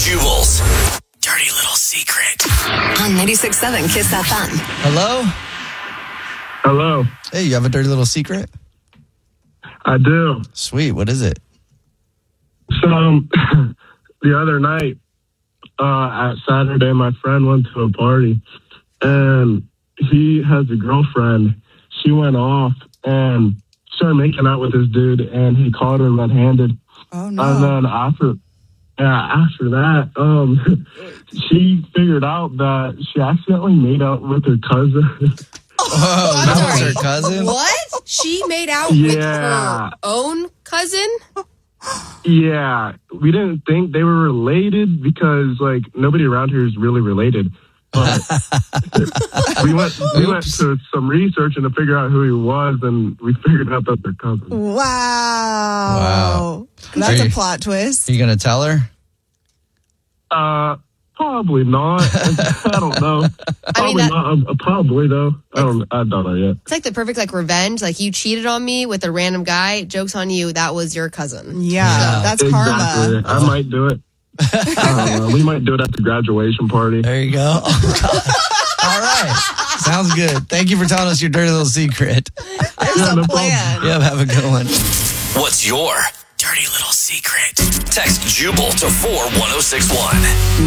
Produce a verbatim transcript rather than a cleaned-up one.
Jubal's dirty little secret. On ninety-six point seven Kiss F M. Hello? Hello. Hey, you have a dirty little secret? I do. Sweet. What is it? So, um, the other night, uh, at Saturday, my friend went to a party, and he has a girlfriend. She went off and started making out with this dude, and he caught her red-handed. Oh, no. And then after, yeah, after that, um, she figured out that she accidentally made out with her cousin. Oh, I'm that was sorry. her cousin? What? She made out with Yeah. her own cousin? Yeah, we didn't think they were related because, like, nobody around here is really related. But we went we went to some research and to figure out who he was, and we figured out that they're cousins. Wow. Wow. That's Are a you- plot twist. Are you going to tell her? Uh, probably not. I don't know. Probably that- not. Uh, probably though. I don't. I don't know yet. It's like the perfect like revenge. Like you cheated on me with a random guy. Joke's on you. That was your cousin. Yeah, that's Exactly. karma. I might do it. I don't know. We might do it at the graduation party. There you go. All right. Sounds good. Thank you for telling us your dirty little secret. There's Yeah, a no plan. Yeah, have a good one. What's your dirty little secret? Text Jubal to four one zero six one.